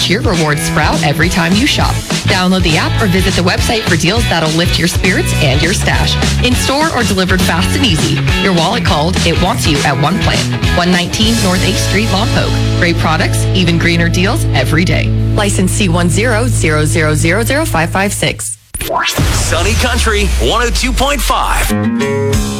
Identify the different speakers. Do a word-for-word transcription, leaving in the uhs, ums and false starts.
Speaker 1: Watch your rewards sprout every time you shop. Download the app or visit the website for deals that'll lift your spirits and your stash. In-store or delivered fast and easy. Your wallet called, it wants you at one plan. one nineteen North eighth Street, Lompoc. Great products, even greener deals every day. License C one zero zero zero zero zero five five six.
Speaker 2: Sunny Country one oh two point five.